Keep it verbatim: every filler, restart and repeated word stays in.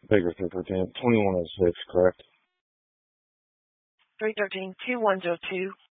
Baker three fourteen, twenty-one oh six, correct? three thirteen, two one zero two.